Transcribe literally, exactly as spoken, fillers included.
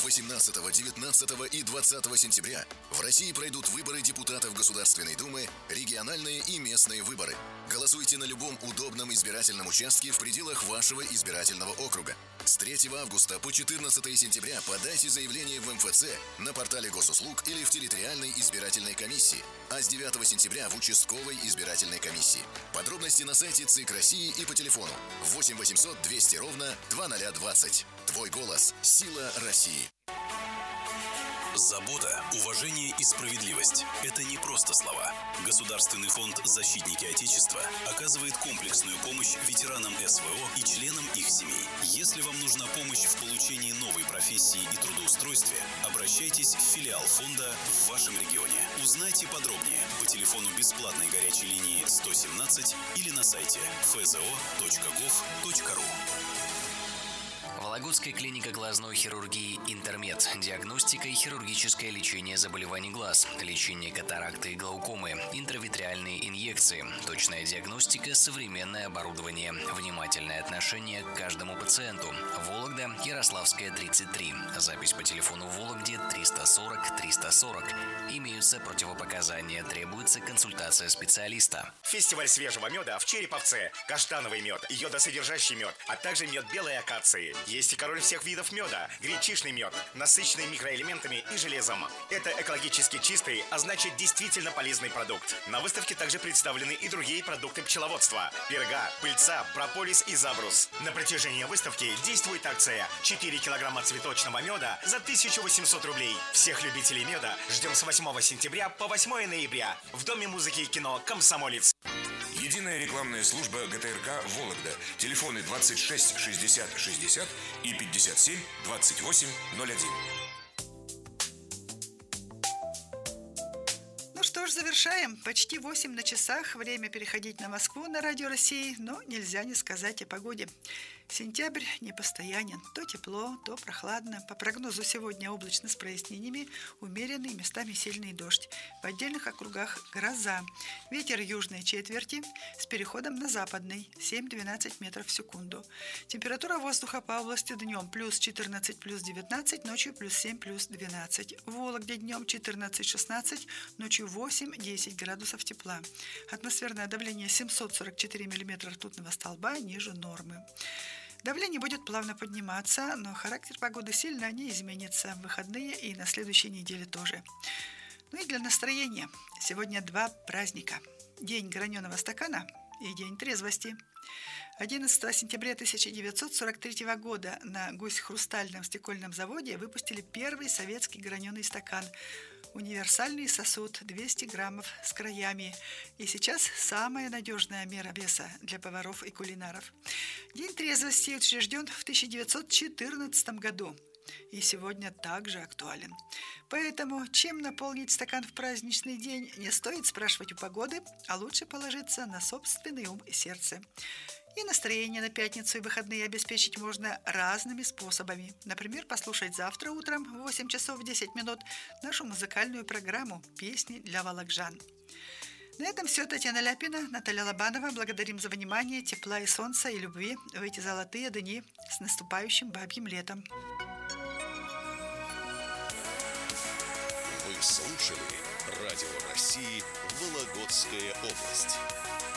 восемнадцатого, девятнадцатого и двадцатого сентября в России пройдут выборы депутатов Государственной Думы, региональные и местные выборы. Голосуйте на любом удобном избирательном участке в пределах вашего избирательного округа. С третьего августа по четырнадцатое сентября подайте заявление в эм эф цэ, на портале госуслуг или в территориальной избирательной комиссии, а с девятого сентября в участковой избирательной комиссии. Подробности на сайте ЦИК России и по телефону восемь восемьсот двести ровно двадцать двадцать. Твой голос – сила России. Забота, уважение и справедливость – это не просто слова. Государственный фонд «Защитники Отечества» оказывает комплексную помощь ветеранам эс вэ о и членам их семей. Если вам нужна помощь в получении новой профессии и трудоустройстве, обращайтесь в филиал фонда в вашем регионе. Узнайте подробнее по телефону бесплатной горячей линии сто семнадцать или на сайте эф зэ о точка гов точка ру. Вологодская клиника глазной хирургии «Интермед». Диагностика и хирургическое лечение заболеваний глаз, лечение катаракты и глаукомы, интравитреальные инъекции, точная диагностика, современное оборудование, внимательное отношение к каждому пациенту. Вологда, Ярославская, тридцать три. Запись по телефону в Вологде триста сорок триста сорок. Имеются противопоказания, требуется консультация специалиста. Фестиваль свежего меда в Череповце. Каштановый мед, йодосодержащий мед, а также мед белой акации. Есть и король всех видов меда – гречишный мед, насыщенный микроэлементами и железом. Это экологически чистый, а значит действительно полезный продукт. На выставке также представлены и другие продукты пчеловодства – перга, пыльца, прополис и забрус. На протяжении выставки действует акция четыре килограмма цветочного меда за тысячу восемьсот рублей. Всех любителей меда ждем с восьмого сентября по восьмое ноября в Доме музыки и кино «Комсомолец». Единая рекламная служба гэ тэ эр ка «Вологда». Телефоны двадцать шесть шестьдесят шестьдесят и пятьдесят семь двадцать восемь ноль один. Ну что ж, завершаем. Почти восемь на часах. Время переходить на Москву на Радио России, но нельзя не сказать о погоде. Сентябрь непостоянен. То тепло, то прохладно. По прогнозу сегодня облачно с прояснениями, умеренный, местами сильный дождь. В отдельных округах гроза. Ветер южной четверти с переходом на западный семь-двенадцать метров в секунду. Температура воздуха по области днем плюс четырнадцать, плюс девятнадцать, ночью плюс семь, плюс двенадцать. В Вологде днем четырнадцать-шестнадцать, ночью восемь-десять градусов тепла. Атмосферное давление семьсот сорок четыре миллиметра ртутного столба ниже нормы. Давление будет плавно подниматься, но характер погоды сильно не изменится в выходные и на следующей неделе тоже. Ну и для настроения. Сегодня два праздника. День граненого стакана и День трезвости. одиннадцатого сентября тысяча девятьсот сорок третьего года на Гусь-Хрустальном стекольном заводе выпустили первый советский граненый стакан. Универсальный сосуд двести граммов с краями. И сейчас самая надежная мера веса для поваров и кулинаров. День трезвости учрежден в тысяча девятьсот четырнадцатом году. И сегодня также актуален. Поэтому, чем наполнить стакан в праздничный день, не стоит спрашивать у погоды, а лучше положиться на собственный ум и сердце. И настроение на пятницу и выходные обеспечить можно разными способами. Например, послушать завтра утром в восемь часов десять минут нашу музыкальную программу «Песни для вологжан». На этом все. Татьяна Ляпина, Наталья Лобанова. Благодарим за внимание, тепла и солнца, и любви в эти золотые дни с наступающим бабьим летом. Вы слушали Радио России «Вологодская область».